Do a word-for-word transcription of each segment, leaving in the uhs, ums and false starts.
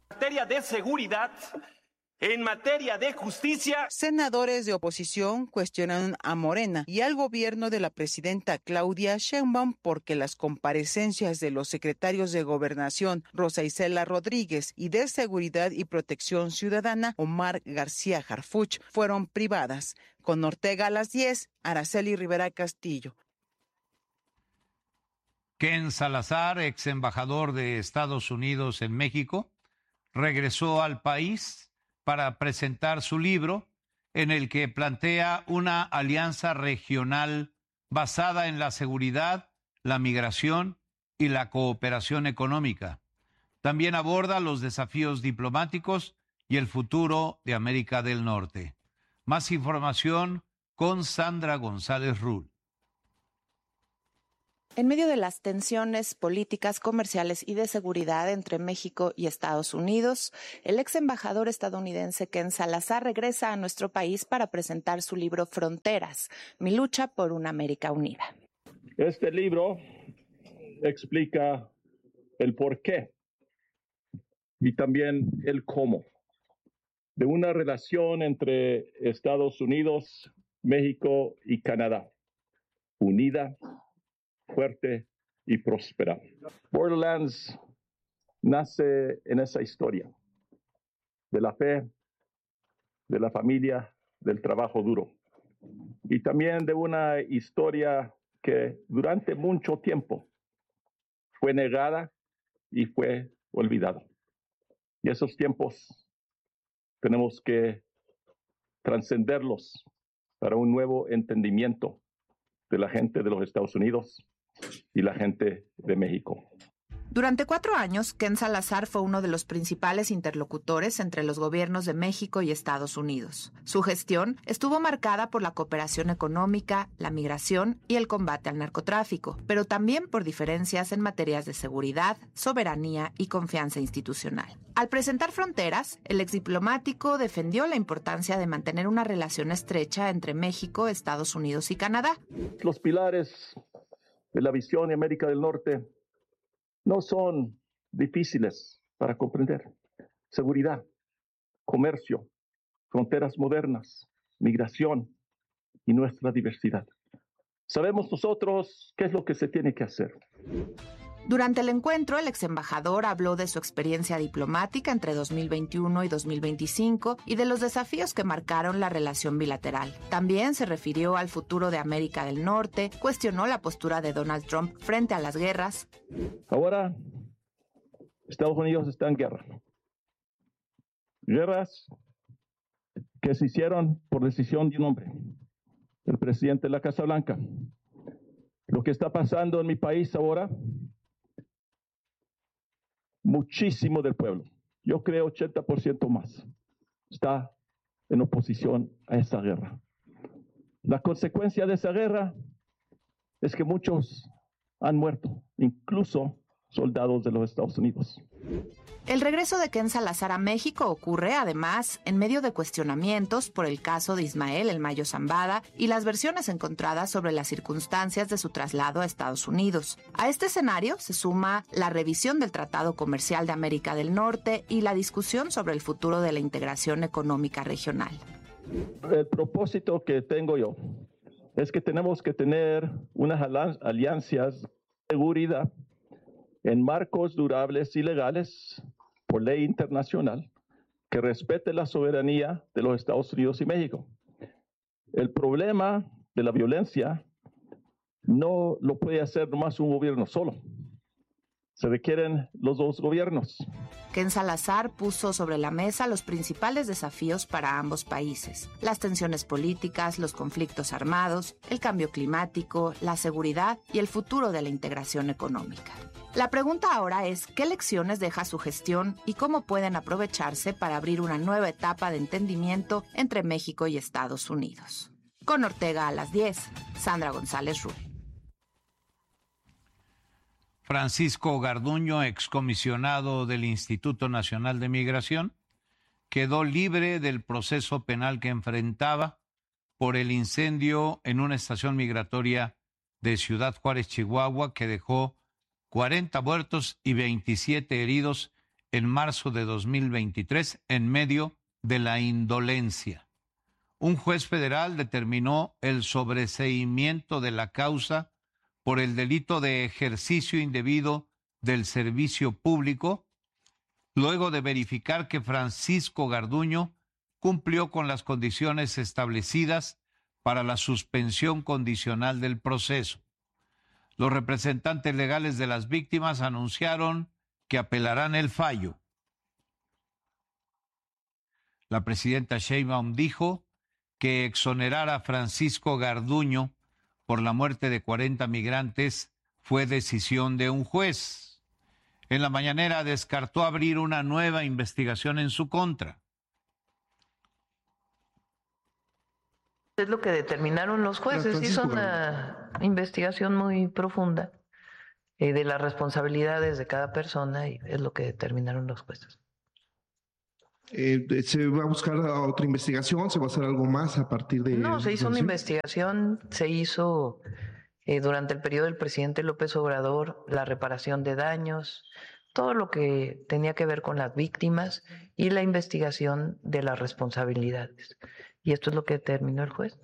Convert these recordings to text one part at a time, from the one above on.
En materia de seguridad, en materia de justicia. Senadores de oposición cuestionan a Morena y al gobierno de la presidenta Claudia Sheinbaum porque las comparecencias de los secretarios de Gobernación Rosa Isela Rodríguez y de Seguridad y Protección Ciudadana Omar García Harfuch fueron privadas. Con Ortega a las diez, Araceli Rivera Castillo. Ken Salazar, ex embajador de Estados Unidos en México, regresó al país para presentar su libro en el que plantea una alianza regional basada en la seguridad, la migración y la cooperación económica. También aborda los desafíos diplomáticos y el futuro de América del Norte. Más información con Sandra González Rull. En medio de las tensiones políticas, comerciales y de seguridad entre México y Estados Unidos, el ex embajador estadounidense Ken Salazar regresa a nuestro país para presentar su libro Fronteras, mi lucha por una América unida. Este libro explica el porqué y también el cómo de una relación entre Estados Unidos, México y Canadá, unida, fuerte y próspera. Borderlands nace en esa historia de la fe, de la familia, del trabajo duro y también de una historia que durante mucho tiempo fue negada y fue olvidada. Y esos tiempos tenemos que trascenderlos para un nuevo entendimiento de la gente de los Estados Unidos y la gente de México. Durante cuatro años, Ken Salazar fue uno de los principales interlocutores entre los gobiernos de México y Estados Unidos. Su gestión estuvo marcada por la cooperación económica, la migración y el combate al narcotráfico, pero también por diferencias en materias de seguridad, soberanía y confianza institucional. Al presentar Fronteras, el exdiplomático defendió la importancia de mantener una relación estrecha entre México, Estados Unidos y Canadá. Los pilares de la visión de América del Norte no son difíciles para comprender. Seguridad, comercio, fronteras modernas, migración y nuestra diversidad. Sabemos nosotros qué es lo que se tiene que hacer. Durante el encuentro, el ex embajador habló de su experiencia diplomática entre dos mil veintiuno y dos mil veinticinco y de los desafíos que marcaron la relación bilateral. También se refirió al futuro de América del Norte, cuestionó la postura de Donald Trump frente a las guerras. Ahora, Estados Unidos está en guerra. Guerras que se hicieron por decisión de un hombre, el presidente de la Casa Blanca. Lo que está pasando en mi país ahora, muchísimo del pueblo, yo creo ochenta por ciento más, está en oposición a esa guerra. La consecuencia de esa guerra es que muchos han muerto, incluso soldados de los Estados Unidos. El regreso de Ken Salazar a México ocurre, además, en medio de cuestionamientos por el caso de Ismael El Mayo Zambada y las versiones encontradas sobre las circunstancias de su traslado a Estados Unidos. A este escenario se suma la revisión del Tratado Comercial de América del Norte y la discusión sobre el futuro de la integración económica regional. El propósito que tengo yo es que tenemos que tener unas alianzas de seguridad en marcos durables y legales por ley internacional que respete la soberanía de los Estados Unidos y México. El problema de la violencia no lo puede hacer nomás un gobierno solo. Se requieren los dos gobiernos. Ken Salazar puso sobre la mesa los principales desafíos para ambos países: las tensiones políticas, los conflictos armados, el cambio climático, la seguridad y el futuro de la integración económica. La pregunta ahora es, ¿qué lecciones deja su gestión y cómo pueden aprovecharse para abrir una nueva etapa de entendimiento entre México y Estados Unidos? Con Ortega a las diez, Sandra González Rull. Francisco Garduño, excomisionado del Instituto Nacional de Migración, quedó libre del proceso penal que enfrentaba por el incendio en una estación migratoria de Ciudad Juárez, Chihuahua, que dejó cuarenta muertos y veintisiete heridos en marzo de dos mil veintitrés en medio de la indolencia. Un juez federal determinó el sobreseimiento de la causa por el delito de ejercicio indebido del servicio público, luego de verificar que Francisco Garduño cumplió con las condiciones establecidas para la suspensión condicional del proceso. Los representantes legales de las víctimas anunciaron que apelarán el fallo. La presidenta Sheinbaum dijo que exonerar a Francisco Garduño por la muerte de cuarenta migrantes fue decisión de un juez. En la mañanera descartó abrir una nueva investigación en su contra. Es lo que determinaron los jueces. Hizo una investigación muy profunda eh, de las responsabilidades de cada persona y es lo que determinaron los jueces. Eh, ¿Se va a buscar otra investigación? ¿Se va a hacer algo más a partir de...? No, se hizo una investigación, se hizo eh, durante el periodo del presidente López Obrador la reparación de daños, todo lo que tenía que ver con las víctimas y la investigación de las responsabilidades. Y esto es lo que determinó el juez.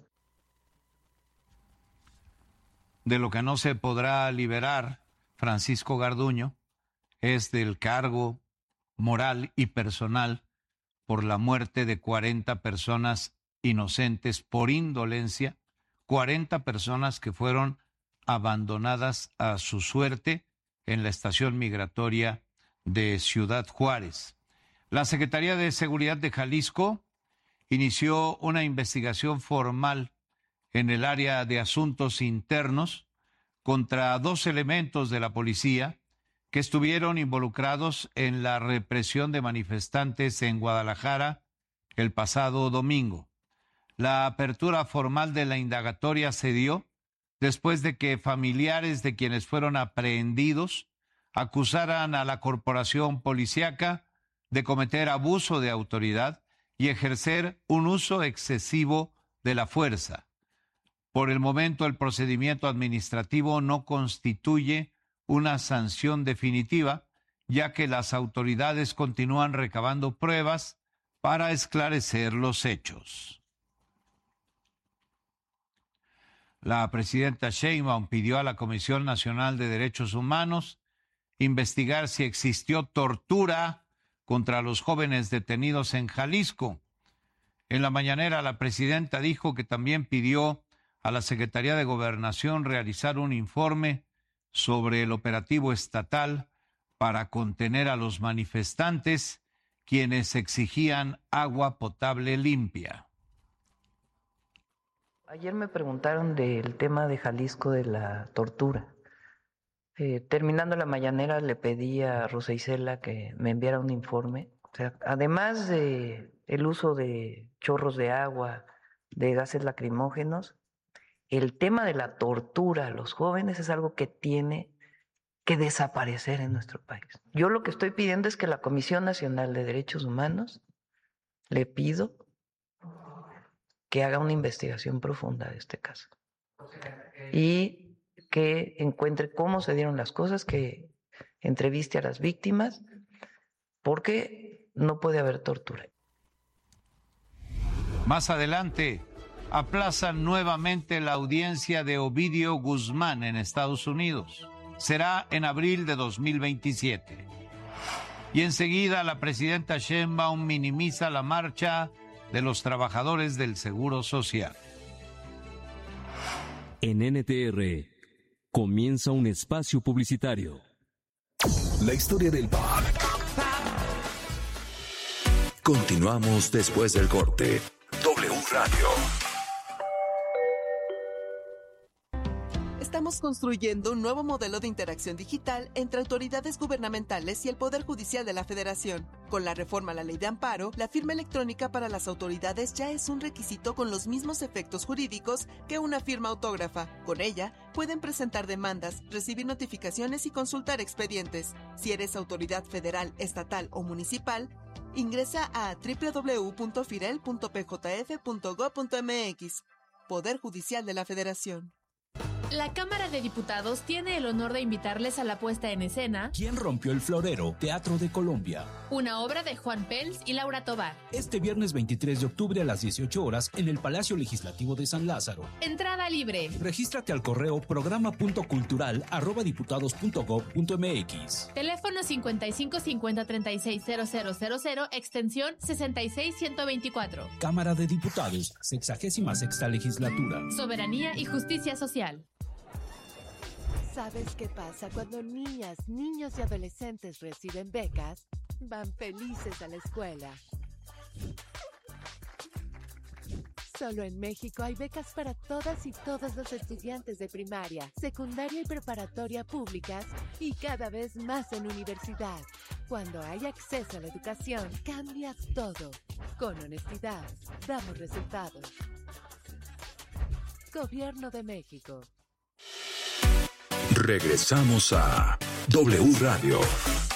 De lo que no se podrá liberar Francisco Garduño es del cargo moral y personal por la muerte de cuarenta personas inocentes por indolencia, cuarenta personas que fueron abandonadas a su suerte en la estación migratoria de Ciudad Juárez. La Secretaría de Seguridad de Jalisco inició una investigación formal en el área de asuntos internos contra dos elementos de la policía que estuvieron involucrados en la represión de manifestantes en Guadalajara el pasado domingo. La apertura formal de la indagatoria se dio después de que familiares de quienes fueron aprehendidos acusaran a la corporación policíaca de cometer abuso de autoridad y ejercer un uso excesivo de la fuerza. Por el momento, el procedimiento administrativo no constituye una sanción definitiva, ya que las autoridades continúan recabando pruebas para esclarecer los hechos. La presidenta Sheinbaum pidió a la Comisión Nacional de Derechos Humanos investigar si existió tortura contra los jóvenes detenidos en Jalisco. En la mañanera, la presidenta dijo que también pidió a la Secretaría de Gobernación realizar un informe sobre el operativo estatal para contener a los manifestantes, quienes exigían agua potable limpia. Ayer me preguntaron del tema de Jalisco de la tortura. Eh, terminando la mañanera le pedí a Rosa Isela que me enviara un informe. O sea, además de el uso de chorros de agua, de gases lacrimógenos, el tema de la tortura a los jóvenes es algo que tiene que desaparecer en nuestro país. Yo lo que estoy pidiendo es que la Comisión Nacional de Derechos Humanos, le pido que haga una investigación profunda de este caso y que encuentre cómo se dieron las cosas, que entreviste a las víctimas, porque no puede haber tortura. Más adelante, aplazan nuevamente la audiencia de Ovidio Guzmán en Estados Unidos. Será en abril de dos mil veintisiete. Y enseguida la presidenta Sheinbaum minimiza la marcha de los trabajadores del Seguro Social. En N T R comienza un espacio publicitario. La historia del pop. Continuamos después del corte. W Radio. Estamos construyendo un nuevo modelo de interacción digital entre autoridades gubernamentales y el Poder Judicial de la Federación. Con la reforma a la Ley de Amparo, la firma electrónica para las autoridades ya es un requisito con los mismos efectos jurídicos que una firma autógrafa. Con ella, pueden presentar demandas, recibir notificaciones y consultar expedientes. Si eres autoridad federal, estatal o municipal, ingresa a doble u doble u doble u punto firel punto p j f punto gob punto m x. Poder Judicial de la Federación. La Cámara de Diputados tiene el honor de invitarles a la puesta en escena ¿Quién rompió el florero? Teatro de Colombia. Una obra de Juan Pels y Laura Tobar. Este viernes veintitrés de octubre a las dieciocho horas en el Palacio Legislativo de San Lázaro. Entrada libre. Regístrate al correo programa punto cultural arroba diputados punto gob punto m x. Teléfono cincuenta y cinco cincuenta treinta y seis cero cero cero cero, extensión sesenta y seis ciento veinticuatro. Cámara de Diputados, sexagésima sexta legislatura. Soberanía y justicia social. ¿Sabes qué pasa cuando niñas, niños y adolescentes reciben becas? Van felices a la escuela. Solo en México hay becas para todas y todos los estudiantes de primaria, secundaria y preparatoria públicas y cada vez más en universidad. Cuando hay acceso a la educación, cambia todo. Con honestidad, damos resultados. Gobierno de México. Regresamos a W Radio.